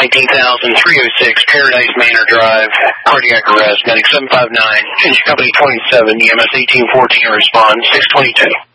19,306 Paradise Manor Drive, cardiac arrest, medic 759, engine company 27, EMS 1814 response, 622.